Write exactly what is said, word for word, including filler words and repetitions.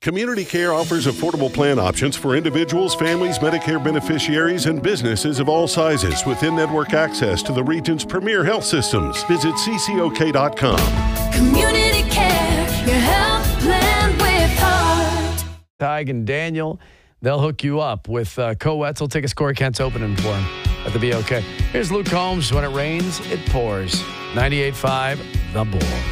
Community Care offers affordable plan options for individuals, families, Medicare beneficiaries, and businesses of all sizes with in-network access to the region's premier health systems. Visit C C O K dot com. Community Care, your health plan with heart. Tig and Daniel, they'll hook you up with uh, Co-Wetzel. Take a Corey Kent's opening for him at the B O K. Here's Luke Combs. When it rains, it pours. ninety-eight point five, The Bull.